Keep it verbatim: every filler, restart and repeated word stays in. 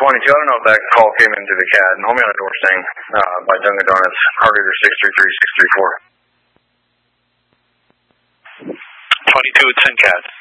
twenty-two. I don't know if that call came into the C A D. Hold me on a door stang uh, by Dunkin' Donuts. Car reader six three three, six three four. twenty-two, it's in C A D.